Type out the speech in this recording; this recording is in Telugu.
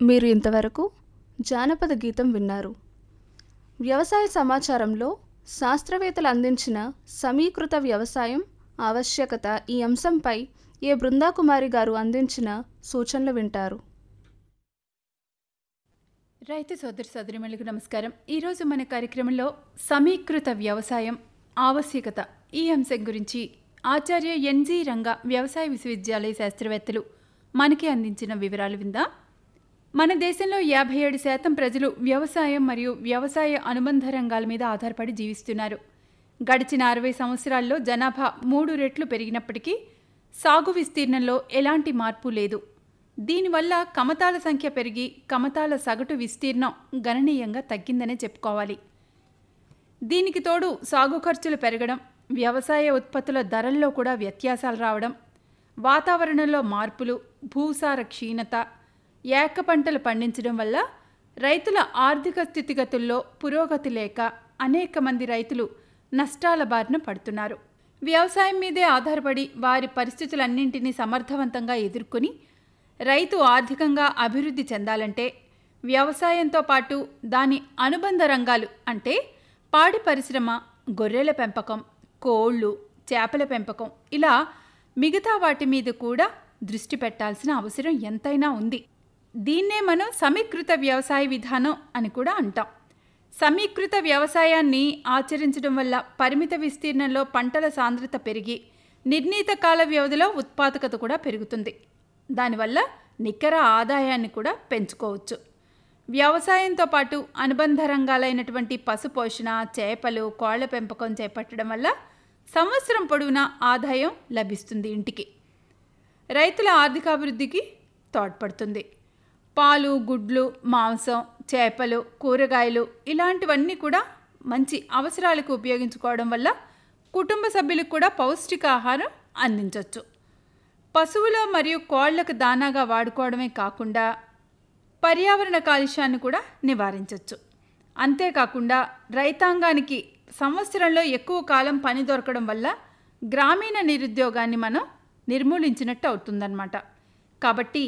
మీరు ఇంతవరకు జానపద గీతం విన్నారు. వ్యవసాయ సమాచారంలో శాస్త్రవేత్తలు అందించిన సమీకృత వ్యవసాయం ఆవశ్యకత ఈ అంశంపై ఏ బృందాకుమారి గారు అందించిన సూచనలు వింటారు. రైతు సోదరి సోదరిమణులకు నమస్కారం. ఈరోజు మన కార్యక్రమంలో సమీకృత వ్యవసాయం ఆవశ్యకత ఈ అంశం గురించి ఆచార్య ఎన్జి రంగా వ్యవసాయ విశ్వవిద్యాలయ శాస్త్రవేత్తలు మనకి అందించిన వివరాలు విందాం. మన దేశంలో 57% ప్రజలు వ్యవసాయం మరియు వ్యవసాయ అనుబంధ రంగాల మీద ఆధారపడి జీవిస్తున్నారు. గడిచిన 60 సంవత్సరాల్లో జనాభా 3 రెట్లు పెరిగినప్పటికీ సాగు విస్తీర్ణంలో ఎలాంటి మార్పు లేదు. దీనివల్ల కమతాల సంఖ్య పెరిగి కమతాల సగటు విస్తీర్ణం గణనీయంగా తగ్గిందనే చెప్పుకోవాలి. దీనికి తోడు సాగు ఖర్చులు పెరగడం, వ్యవసాయ ఉత్పత్తుల ధరల్లో కూడా వ్యత్యాసాలు రావడం, వాతావరణంలో మార్పులు, భూసార క్షీణత, ఏక పంటలు పండించడం వల్ల రైతుల ఆర్థిక స్థితిగతుల్లో పురోగతి లేక అనేక మంది రైతులు నష్టాల బారిన పడుతున్నారు. వ్యవసాయం మీదే ఆధారపడి వారి పరిస్థితులన్నింటినీ సమర్థవంతంగా ఎదుర్కొని రైతు ఆర్థికంగా అభివృద్ధి చెందాలంటే వ్యవసాయంతో పాటు దాని అనుబంధ రంగాలు అంటే పాడి పరిశ్రమ, గొర్రెల పెంపకం, కోళ్ళు, చేపల పెంపకం ఇలా మిగతా వాటి మీద కూడా దృష్టి పెట్టాల్సిన అవసరం ఎంతైనా ఉంది. దీన్నే మనం సమీకృత వ్యవసాయ విధానం అని కూడా అంటాం. సమీకృత వ్యవసాయాన్ని ఆచరించడం వల్ల పరిమిత విస్తీర్ణంలో పంటల సాంద్రత పెరిగి నిర్ణీత కాల వ్యవధిలో ఉత్పాదకత కూడా పెరుగుతుంది. దానివల్ల నికర ఆదాయాన్ని కూడా పెంచుకోవచ్చు. వ్యవసాయంతో పాటు అనుబంధ రంగాలైనటువంటి పశుపోషణ, చేపలు, కోళ్ల పెంపకం చేపట్టడం వల్ల సంవత్సరం పొడవునా ఆదాయం లభిస్తుంది. ఇంటికి రైతుల ఆర్థికాభివృద్ధికి తోడ్పడుతుంది. పాలు, గుడ్లు, మాంసం, చేపలు, కూరగాయలు ఇలాంటివన్నీ కూడా మంచి అవసరాలకు ఉపయోగించుకోవడం వల్ల కుటుంబ సభ్యులకు కూడా పౌష్టికాహారం అందించవచ్చు. పశువులు మరియు కోళ్లకు దానాగా వాడుకోవడమే కాకుండా పర్యావరణ కాలుష్యాన్ని కూడా నివారించవచ్చు. అంతేకాకుండా రైతాంగానికి సంవత్సరంలో ఎక్కువ కాలం పని దొరకడం వల్ల గ్రామీణ నిరుద్యోగాన్ని మనం నిర్మూలించినట్టు అవుతుందన్నమాట. కాబట్టి